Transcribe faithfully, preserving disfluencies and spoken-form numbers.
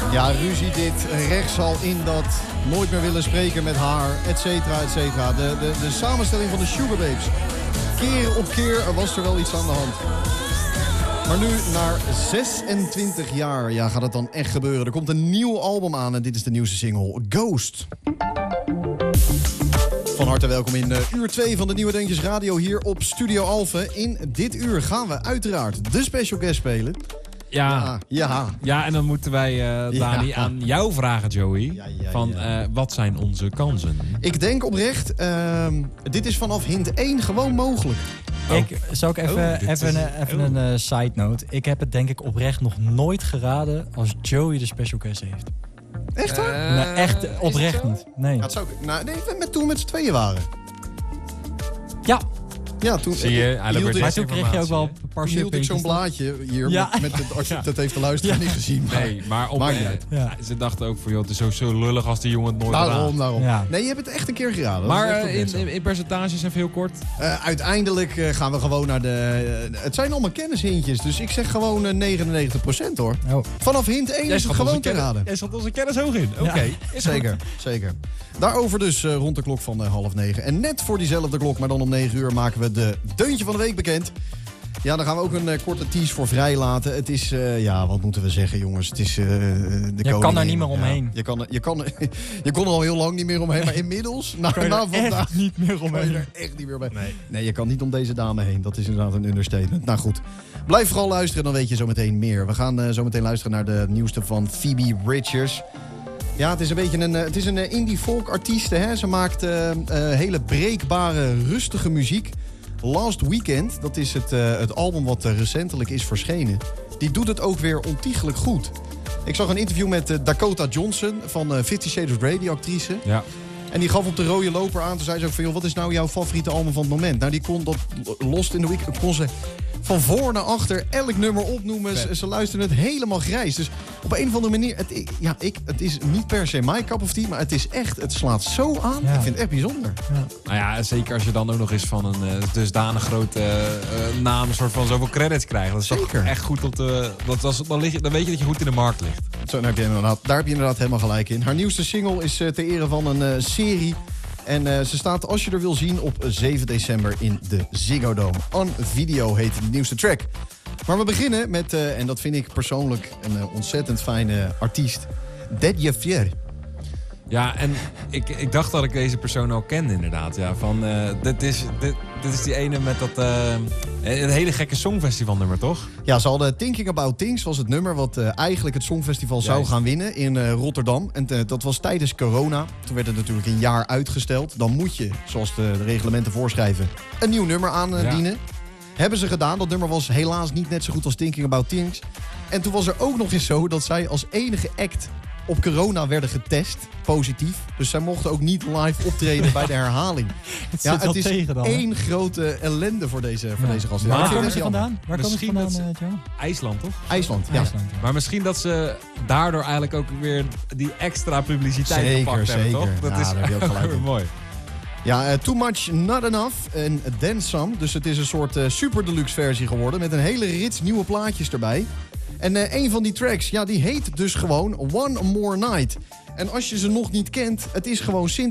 Ja, ruzie dit, rechtszaal in dat, nooit meer willen spreken met haar, et cetera, et cetera. De, de, de samenstelling van de Sugar Babes. Keer op keer was er wel iets aan de hand. Maar nu, na zesentwintig jaar, ja, gaat het dan echt gebeuren. Er komt een nieuw album aan en dit is de nieuwste single, Ghost. Van harte welkom in uh, uur twee van de Nieuwe Deuntjes Radio hier op Studio Alphen. In dit uur gaan we uiteraard de special guest spelen. Ja, ja, ja. ja, en dan moeten wij, uh, Dani, ja. aan jou vragen, Joey. Ja, ja, van, ja. Uh, wat zijn onze kansen? Ik denk oprecht, uh, dit is vanaf hint één gewoon mogelijk. Oh. Ik, zal ik even, oh, even, is, een, even oh. een uh, side note. Ik heb het denk ik oprecht nog nooit geraden als Joey de special guest heeft. Echt hoor? Uh, nee, echt oprecht niet. Nee. Ja, het zou, nou, nee, met toen met z'n tweeën waren. Ja. Ja, toen, zie je, uh, hield ik, maar toen kreeg je ook wel een paar Toen hield ik zo'n blaadje hier, ja. met, met het, als je ja. dat heeft te luisteren ja. niet gezien. Maar, nee, maar op, maakt niet uit. Ja. Ze dachten ook van, joh, het is zo, zo lullig als die jongen het nooit daarom, raadt. daarom. Ja. Nee, je hebt het echt een keer geraden. Maar uh, in, in, in percentages even heel kort? Uh, uiteindelijk uh, gaan we gewoon naar de... Uh, het zijn allemaal kennishintjes, dus ik zeg gewoon uh, negenennegentig procent hoor. Oh. Vanaf hint één is het gewoon te raden. Jij schat onze kennis hoog in. Oké. Okay. Ja. Zeker, zeker. Daarover dus uh, rond de klok van uh, half negen. En net voor diezelfde klok, maar dan om negen uur, maken we de deuntje van de week bekend. Ja, dan gaan we ook een uh, korte tease voor vrijlaten. Het is, uh, ja, wat moeten we zeggen, jongens? Het is uh, de Je kan er niet meer omheen. Ja, je, kan, je, kan, je kon er al heel lang niet meer omheen, maar inmiddels, na, kan je na er vandaag, echt niet meer omheen. Kan je er echt niet meer bij. Nee. nee, je kan niet om deze dame heen. Dat is inderdaad een understatement. Nou goed, blijf vooral luisteren, dan weet je zo meteen meer. We gaan uh, zo meteen luisteren naar de nieuwste van Phoebe Bridgers. Ja, het is een beetje een, het is een indie folk artieste. Hè? Ze maakt uh, uh, hele breekbare, rustige muziek. Last Weekend, dat is het, uh, het album wat uh, recentelijk is verschenen. Die doet het ook weer ontiegelijk goed. Ik zag een interview met uh, Dakota Johnson van uh, Fifty Shades of Grey, die actrice. Ja. En die gaf op de rode loper aan. Toen zei ze ook van, joh, wat is nou jouw favoriete album van het moment? Nou, die kon dat Lost in the Weekend, kon ze van voor naar achter elk nummer opnoemen. Ze, ze luisteren het helemaal grijs. Dus op een of andere manier, het, ja, ik, het is niet per se my cup of tea, maar het is echt, het slaat zo aan. Ja. Ik vind het echt bijzonder. Ja. Nou ja, zeker als je dan ook nog eens van een uh, dusdanig grote uh, naam een soort van zoveel credits krijgt. Dat is zeker. Toch echt goed op de, dat was, dan, lig je, dan weet je dat je goed in de markt ligt. Zo, daar heb je inderdaad, daar heb je inderdaad helemaal gelijk in. Haar nieuwste single is uh, ter ere van een uh, serie. En uh, ze staat, als je er wil zien, op zeven december in de Ziggo Dome. On Video heet de nieuwste track. Maar we beginnen met, uh, en dat vind ik persoonlijk een uh, ontzettend fijne artiest, Dedje Fier. Ja, en ik, ik dacht dat ik deze persoon al kende inderdaad. Ja, van, uh, dit, is, dit, dit is die ene met dat uh, een hele gekke songfestival nummer, toch? Ja, ze hadden Thinking About Things, was het nummer wat uh, eigenlijk het songfestival zou gaan winnen in uh, Rotterdam. En uh, dat was tijdens corona. Toen werd het natuurlijk een jaar uitgesteld. Dan moet je, zoals de, de reglementen voorschrijven, een nieuw nummer aandienen. Ja. Hebben ze gedaan. Dat nummer was helaas niet net zo goed als Thinking About Things. En toen was er ook nog eens zo dat zij als enige act op corona werden getest, positief. Dus zij mochten ook niet live optreden bij de herhaling. Het ja, het is tegen dan, één grote ellende voor deze, voor ja. deze gasten. Waar ja, komen ze vandaan? Waar komen ze vandaan, ze... uh, Joe? IJsland, toch? IJsland, ja. IJsland, ja. Maar misschien dat ze daardoor eigenlijk ook weer die extra publiciteit zeker, gepakt zeker. hebben, toch? Dat ja, is daar heb je ook gelijk weer mooi. Ja, uh, Too Much Not Enough en Then Some. Dus het is een soort uh, super deluxe versie geworden met een hele rits nieuwe plaatjes erbij. En uh, een van die tracks, ja, die heet dus gewoon One More Night. En als je ze nog niet kent, het is gewoon Sint